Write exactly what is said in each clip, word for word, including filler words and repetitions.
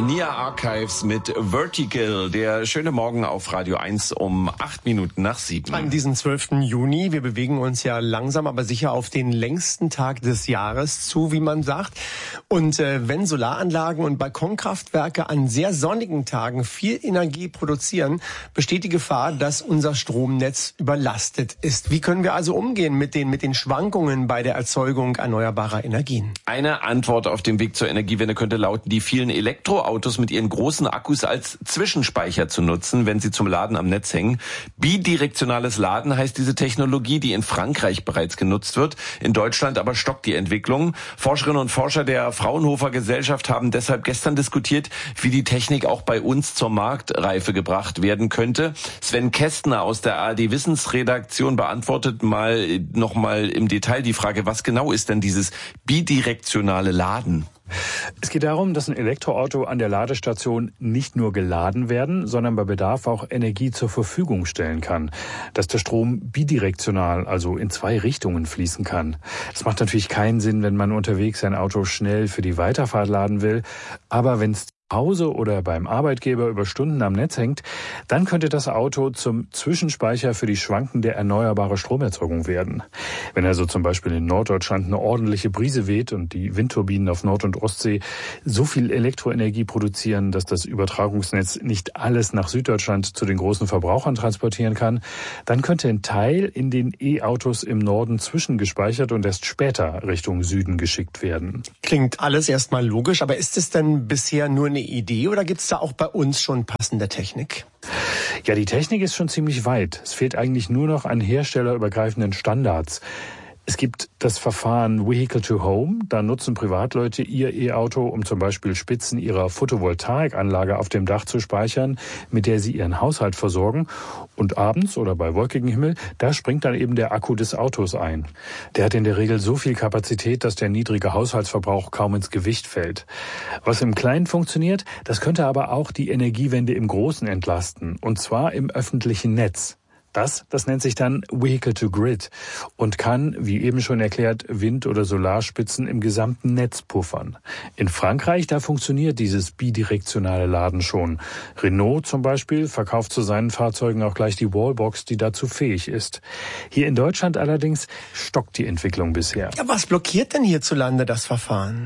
Nia Archives mit Vertical. Der schöne Morgen auf Radio eins um acht Minuten nach sieben. An diesem zwölften Juni. Wir bewegen uns ja langsam, aber sicher auf den längsten Tag des Jahres zu, wie man sagt. Und äh, wenn Solaranlagen und Balkonkraftwerke an sehr sonnigen Tagen viel Energie produzieren, besteht die Gefahr, dass unser Stromnetz überlastet ist. Wie können wir also umgehen mit den, mit den Schwankungen bei der Erzeugung erneuerbarer Energien? Eine Antwort auf dem Weg zur Energiewende könnte lauten, die vielen Elektroautos mit ihren großen Akkus als Zwischenspeicher zu nutzen, wenn sie zum Laden am Netz hängen. Bidirektionales Laden heißt diese Technologie, die in Frankreich bereits genutzt wird. In Deutschland aber stockt die Entwicklung. Forscherinnen und Forscher der Fraunhofer Gesellschaft haben deshalb gestern diskutiert, wie die Technik auch bei uns zur Marktreife gebracht werden könnte. Sven Kästner aus der A R D Wissensredaktion beantwortet mal noch mal im Detail die Frage, was genau ist denn dieses bidirektionale Laden? Es geht darum, dass ein Elektroauto an der Ladestation nicht nur geladen werden, sondern bei Bedarf auch Energie zur Verfügung stellen kann. Dass der Strom bidirektional, also in zwei Richtungen fließen kann. Das macht natürlich keinen Sinn, wenn man unterwegs sein Auto schnell für die Weiterfahrt laden will. Aber wenn es Hause oder beim Arbeitgeber über Stunden am Netz hängt, dann könnte das Auto zum Zwischenspeicher für die schwankende erneuerbare Stromerzeugung werden. Wenn also zum Beispiel in Norddeutschland eine ordentliche Brise weht und die Windturbinen auf Nord- und Ostsee so viel Elektroenergie produzieren, dass das Übertragungsnetz nicht alles nach Süddeutschland zu den großen Verbrauchern transportieren kann, dann könnte ein Teil in den E-Autos im Norden zwischengespeichert und erst später Richtung Süden geschickt werden. Klingt alles erstmal logisch, aber ist es denn bisher nur eine Idee oder gibt es da auch bei uns schon passende Technik? Ja, die Technik ist schon ziemlich weit. Es fehlt eigentlich nur noch an herstellerübergreifenden Standards. Es gibt das Verfahren Vehicle to Home. Da nutzen Privatleute ihr E-Auto, um zum Beispiel Spitzen ihrer Photovoltaikanlage auf dem Dach zu speichern, mit der sie ihren Haushalt versorgen. Und abends oder bei wolkigem Himmel, da springt dann eben der Akku des Autos ein. Der hat in der Regel so viel Kapazität, dass der niedrige Haushaltsverbrauch kaum ins Gewicht fällt. Was im Kleinen funktioniert, das könnte aber auch die Energiewende im Großen entlasten. Und zwar im öffentlichen Netz. Das, das nennt sich dann Vehicle to Grid und kann, wie eben schon erklärt, Wind- oder Solarspitzen im gesamten Netz puffern. In Frankreich, da funktioniert dieses bidirektionale Laden schon. Renault zum Beispiel verkauft zu seinen Fahrzeugen auch gleich die Wallbox, die dazu fähig ist. Hier in Deutschland allerdings stockt die Entwicklung bisher. Ja, was blockiert denn hierzulande das Verfahren?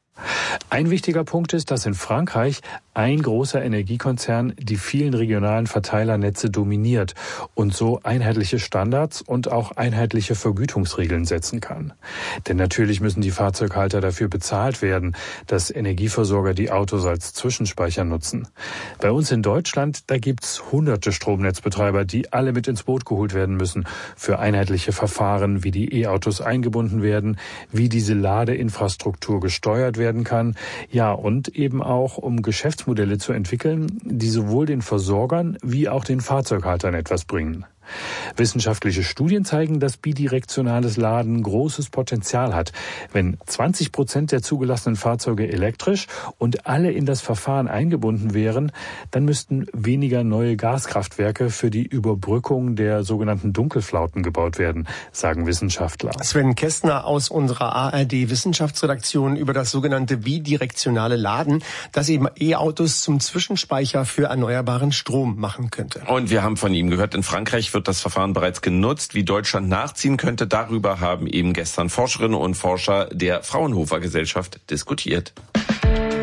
Ein wichtiger Punkt ist, dass in Frankreich ein großer Energiekonzern die vielen regionalen Verteilernetze dominiert und so einheitliche Standards und auch einheitliche Vergütungsregeln setzen kann. Denn natürlich müssen die Fahrzeughalter dafür bezahlt werden, dass Energieversorger die Autos als Zwischenspeicher nutzen. Bei uns in Deutschland, da gibt's hunderte Stromnetzbetreiber, die alle mit ins Boot geholt werden müssen für einheitliche Verfahren, wie die E-Autos eingebunden werden, wie diese Ladeinfrastruktur gesteuert werden kann, ja, und eben auch um Geschäftsmodelle zu entwickeln, die sowohl den Versorgern wie auch den Fahrzeughaltern etwas bringen. Wissenschaftliche Studien zeigen, dass bidirektionales Laden großes Potenzial hat. Wenn zwanzig Prozent der zugelassenen Fahrzeuge elektrisch und alle in das Verfahren eingebunden wären, dann müssten weniger neue Gaskraftwerke für die Überbrückung der sogenannten Dunkelflauten gebaut werden, sagen Wissenschaftler. Sven Kästner aus unserer A R D Wissenschaftsredaktion über das sogenannte bidirektionale Laden, das eben E-Autos zum Zwischenspeicher für erneuerbaren Strom machen könnte. Und wir haben von ihm gehört, in Frankreich wird das Verfahren bereits genutzt. Wie Deutschland nachziehen könnte, darüber haben eben gestern Forscherinnen und Forscher der Fraunhofer Gesellschaft diskutiert.